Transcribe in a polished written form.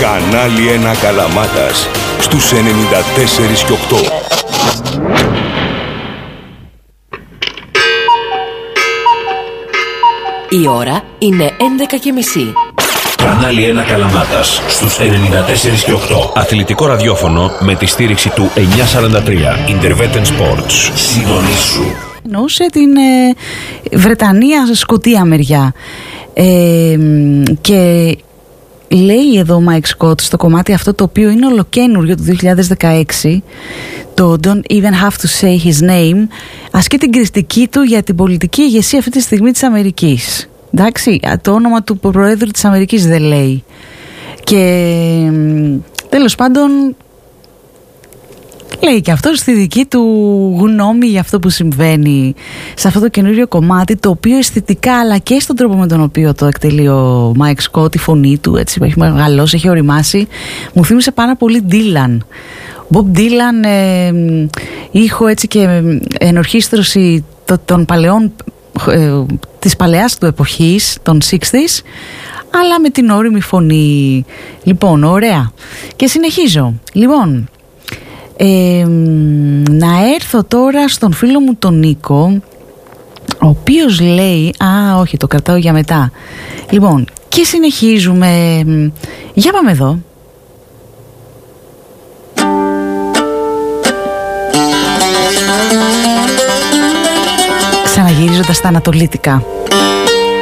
Κανάλι 1 Καλαμάτας στους 94 και 8. Η ώρα είναι 11:30. Κανάλι 1 Καλαμάτας στους 94 και 8. Αθλητικό ραδιόφωνο με τη στήριξη του 943 Intervetten Sports. Συντονίσου. Εννοούσε την Βρετανία-Σκωτία μεριά. Και λέει εδώ ο Μάικ Σκοτ στο κομμάτι αυτό, το οποίο είναι ολοκαίνουργιο του 2016, το Don't even have to say his name, ασκεί την κριτική του για την πολιτική ηγεσία αυτή τη στιγμή της Αμερικής. Εντάξει, το όνομα του Προέδρου της Αμερικής δεν λέει. Και τέλος πάντων λέει και αυτό στη δική του γνώμη για αυτό που συμβαίνει σε αυτό το καινούριο κομμάτι, το οποίο αισθητικά αλλά και στον τρόπο με τον οποίο το εκτελεί ο Μάικ Σκοτ, η φωνή του έτσι, έχει μεγαλώσει, έχει οριμάσει, μου θύμισε πάρα πολύ Dylan. Bob Dylan, ήχο έτσι και ενορχήστρωση των παλαιών, της παλαιάς του εποχής, των 60's, αλλά με την όριμη φωνή. Λοιπόν, ωραία. Και συνεχίζω. Λοιπόν, να έρθω τώρα στον φίλο μου τον Νίκο, ο οποίος λέει, όχι, το κρατάω για μετά. Λοιπόν, και συνεχίζουμε. Για πάμε εδώ. Ξαναγυρίζοντας στα ανατολίτικα.